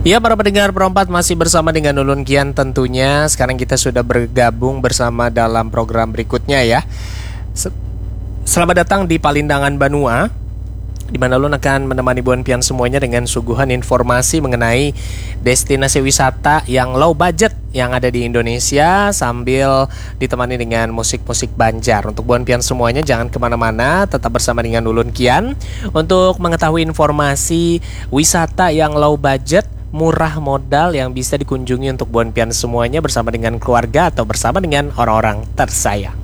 Ya, para pendengar perempat masih bersama dengan Ulun Kian tentunya. Sekarang kita sudah bergabung bersama dalam program berikutnya ya. Selamat datang di Palindangan Banua, di mana Ulun akan menemani Buan Pian semuanya dengan suguhan informasi mengenai destinasi wisata yang low budget yang ada di Indonesia, sambil ditemani dengan musik-musik Banjar. Untuk Buan Pian semuanya jangan kemana-mana, tetap bersama dengan Ulun Kian untuk mengetahui informasi wisata yang low budget, murah modal yang bisa dikunjungi untuk Buan Pian semuanya bersama dengan keluarga atau bersama dengan orang-orang tersayang.